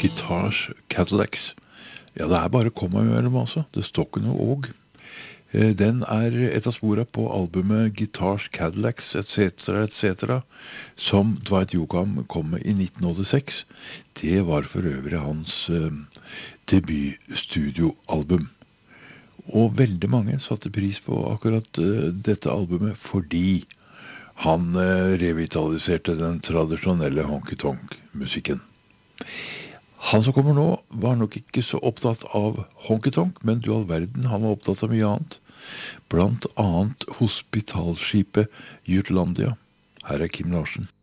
Guitars, Cadillacs. Ja, det bare komma imellom altså. Det står ikke noe og. Den et av sporene på albumet Guitars, Cadillacs, etc., som Dwight Yoakam kom med i 1986. Det var for øvrig hans debutstudioalbum. Og veldig mange satte pris på akkurat dette albumet fordi han revitaliserte den tradisjonelle honky-tonk-musikken. Han som kommer nå var nok ikke så opptatt av honky-tonk, men du all verden, han var opptatt av mye annet. Blant annet hospitalskipet Jutlandia. Her Kim Larsen.